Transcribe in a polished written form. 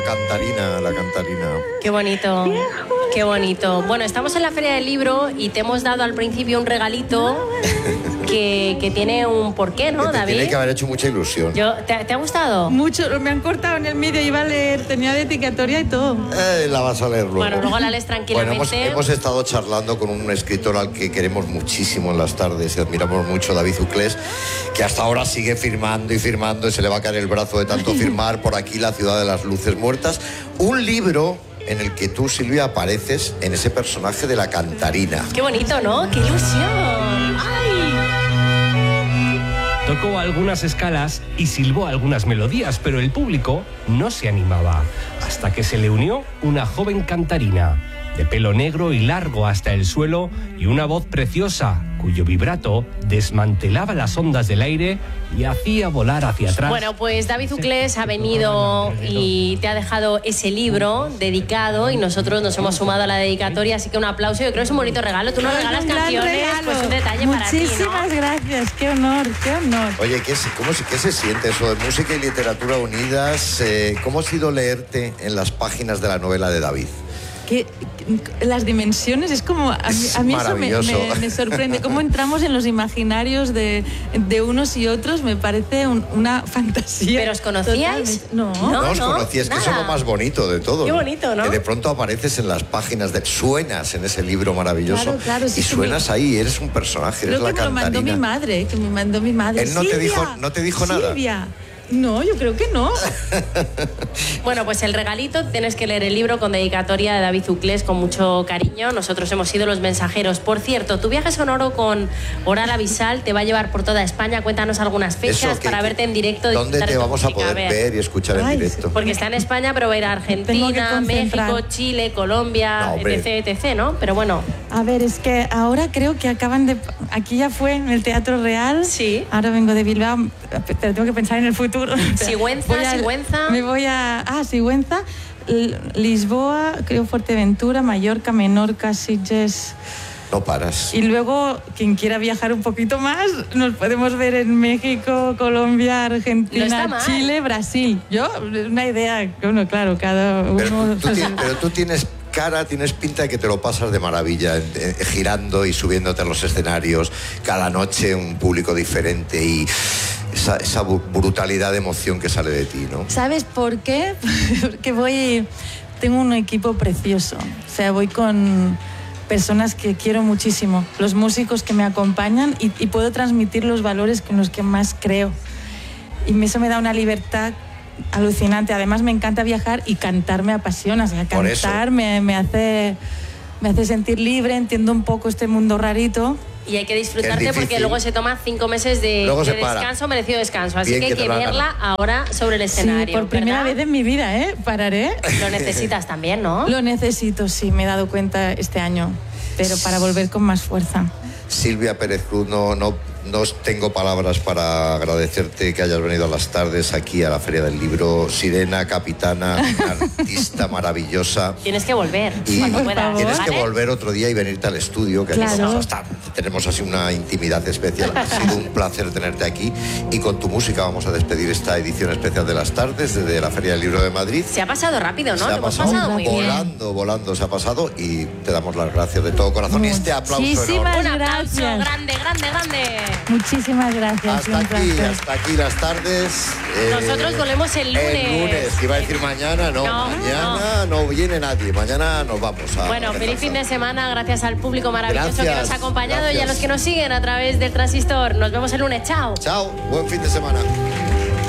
cantarina, la cantarina. Qué bonito, qué bonito. Bueno, estamos en la Feria del Libro y te hemos dado al principio un regalito que tiene un porqué, ¿no, David? Tiene que haber hecho mucha ilusión. ¿Te ha gustado? Mucho, me han cortado en el medio, iba a leer, tenía dedicatoria y todo. La vas a leer luego. Bueno, luego la lees tranquilamente. Bueno, hemos estado charlando con un escritor al que queremos muchísimo en las tardes y admiramos mucho, David Uclés, que hasta ahora sigue firmando y firmando y se le va a caer el brazo de tanto firmar. Por aquí, La ciudad de las luces muertas. Un libro en el que tú, Silvia, apareces en ese personaje de la cantarina. Qué bonito, ¿no? ¡Qué ilusión! ¡Ay! Tocó algunas escalas y silbó algunas melodías, pero el público no se animaba, hasta que se le unió una joven cantarina, de pelo negro y largo hasta el suelo, y una voz preciosa, cuyo vibrato desmantelaba las ondas del aire y hacía volar hacia atrás. Bueno, pues David Uclés ha venido y te ha dejado ese libro dedicado y nosotros nos hemos sumado a la dedicatoria, así que un aplauso. Yo creo que es un bonito regalo. Tú no regalas canciones, pues un detalle para ti, ¿no? Muchísimas gracias, qué honor, qué honor. Oye, ¿qué se siente eso de música y literatura unidas? ¿Cómo ha sido leerte en las páginas de la novela de David? Que las dimensiones es como a mí eso me sorprende cómo entramos en los imaginarios de unos y otros. Me parece una fantasía. ¿Pero os conocíais? No os conocíais, que eso es lo más bonito de todo. Qué bonito, ¿no? Que de pronto apareces en las páginas suenas en ese libro maravilloso. Claro, y suenas ahí, eres un personaje, eres la cantarina. Creo que me mandó mi madre. Él no te dijo nada. Silvia. No, yo creo que no. Bueno, pues el regalito, tienes que leer el libro con dedicatoria de David Uclés con mucho cariño. Nosotros hemos sido los mensajeros. Por cierto, tu viaje sonoro con Oral Avisal te va a llevar por toda España. Cuéntanos algunas fechas para verte en directo. ¿Dónde te vamos a poder ver y escuchar en directo? Porque está en España, pero va a ir a Argentina, México, Chile, Colombia, etc., ¿no? Pero bueno. A ver, es que ahora creo que acaban de... Aquí ya fue en el Teatro Real. Sí. Ahora vengo de Bilbao, pero tengo que pensar en el futuro. Sigüenza. Me voy a... Sigüenza, Lisboa, creo Fuerteventura, Mallorca, Menorca, Sitges... No paras. Y luego, quien quiera viajar un poquito más, nos podemos ver en México, Colombia, Argentina, Chile, Brasil. Yo, una idea, bueno, claro, cada uno... Pero tú tienes pinta de que te lo pasas de maravilla, girando y subiéndote a los escenarios, cada noche un público diferente y esa brutalidad de emoción que sale de ti, ¿no? ¿Sabes por qué? Porque tengo un equipo precioso, o sea, voy con personas que quiero muchísimo, los músicos que me acompañan y puedo transmitir los valores con los que más creo. Y eso me da una libertad alucinante. Además me encanta viajar y cantar me apasiona. O sea, cantar me hace sentir libre, entiendo un poco este mundo rarito. Y hay que disfrutarte porque luego se toma 5 meses de descanso, merecido descanso. Así que hay que verla ahora sobre el escenario. Sí, por primera vez en mi vida, pararé. Lo necesitas también, ¿no? Lo necesito, sí, me he dado cuenta este año, pero para volver con más fuerza. Silvia Pérez Cruz, no tengo palabras para agradecerte que hayas venido a las tardes aquí a la Feria del Libro. Sirena, capitana, artista maravillosa. Tienes que volver cuando puedas. Tienes que volver otro día y venirte al estudio, que aquí tenemos así una intimidad especial. Ha sido un placer tenerte aquí y con tu música vamos a despedir esta edición especial de las tardes desde la Feria del Libro de Madrid. Se ha pasado rápido, ¿no? Se ha pasado muy bien. Volando se ha pasado y te damos las gracias de todo corazón. Y este aplauso enorme. Un aplauso grande. Muchísimas gracias. Hasta aquí las tardes. Nosotros volvemos el lunes. El lunes, iba a decir mañana, mañana no viene nadie, mañana nos vamos a... Bueno, feliz fin de semana, gracias al público maravilloso que nos ha acompañado y a los que nos siguen a través del Transistor. Nos vemos el lunes, chao. Chao, buen fin de semana.